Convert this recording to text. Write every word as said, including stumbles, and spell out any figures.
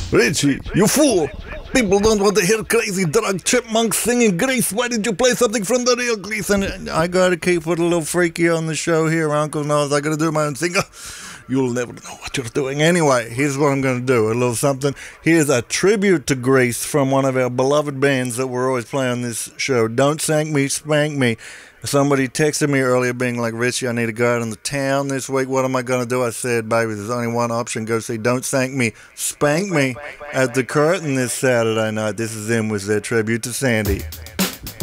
Richie, you fool! People don't want to hear crazy drug chipmunks singing Grease. Why did you play something from the real Grease? And I gotta keep it a little freaky on the show here. Uncle knows I gotta do my own thing. You'll never know what you're doing. Anyway, here's what I'm gonna do. A little something. Here's a tribute to Grease from one of our beloved bands that we're always playing on this show. Don't Thank Me, Spank Me. Somebody texted me earlier being like, Richie, I need to go out in the town this week. What am I going to do? I said, baby, there's only one option. Go see Don't Thank Me, Spank Me at the Curtain this Saturday night. This is them with their tribute to Sandy.